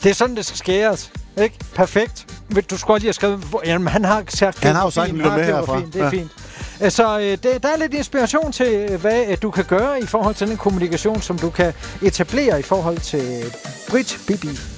Det er sådan, det skal skæres. Ikke? Perfekt. Du skulle lige have skrevet... Jamen, han har sagt... Han har jo sagt noget med herfra. Det er fint. Så der er lidt inspiration til, hvad du kan gøre i forhold til den kommunikation, som du kan etablere i forhold til Britt Bibi.